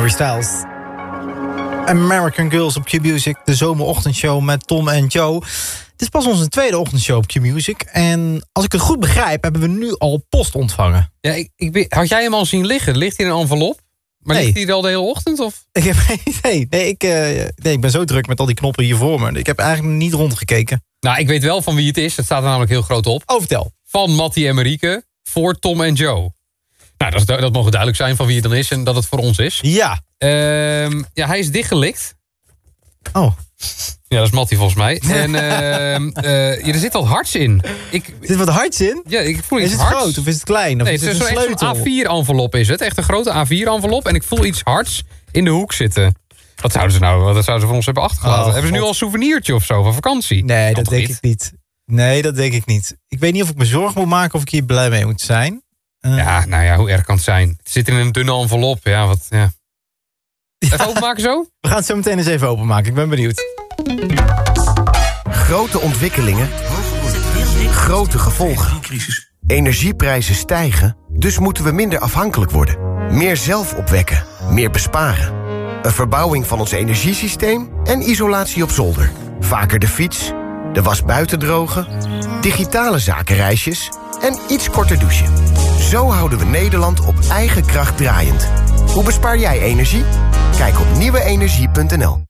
Harry Styles. American Girls op Q-Music, de zomerochtendshow met Tom en Joe. Het is pas onze tweede ochtendshow op Q-Music. En als ik het goed begrijp, hebben we nu al post ontvangen. Ja, had jij hem al zien liggen? Ligt hij in een envelop? Maar nee. Ligt hij er al de hele ochtend? Of? Ik heb geen idee. Nee, ik ben zo druk met al die knoppen hier voor me. Ik heb eigenlijk niet rondgekeken. Nou, ik weet wel van wie het is. Het staat er namelijk heel groot op. Oh, vertel. Van Mattie en Marieke voor Tom en Joe. Nou, dat mogen duidelijk zijn van wie het dan is en dat het voor ons is. Ja. Ja, hij is dichtgelikt. Oh. Ja, dat is Mattie volgens mij. En er zit wat hards in. Zit wat hards in? Ja, ik voel iets hards. Is het hards. groot of is het klein? Of nee, is het een sleutel? Zo'n A4-envelop is het. Echt een grote A4-envelop. En ik voel iets hards in de hoek zitten. Wat zouden ze voor ons hebben achtergelaten? Hebben ze nu al een souvenirtje of zo van vakantie? Nee, dat denk ik niet. Nee, dat denk ik niet. Ik weet niet of ik me zorgen moet maken of ik hier blij mee moet zijn. Ja, nou ja, hoe erg kan het zijn? Het zit in een dunne envelop. Ja. Even openmaken zo? We gaan het zo meteen eens even openmaken. Ik ben benieuwd. Grote ontwikkelingen. Grote gevolgen. Energieprijzen stijgen, dus moeten we minder afhankelijk worden. Meer zelf opwekken, meer besparen. Een verbouwing van ons energiesysteem en isolatie op zolder. Vaker de fiets, de was buiten drogen, digitale zakenreisjes en iets korter douchen. Zo houden we Nederland op eigen kracht draaiend. Hoe bespaar jij energie? Kijk op nieuweenergie.nl.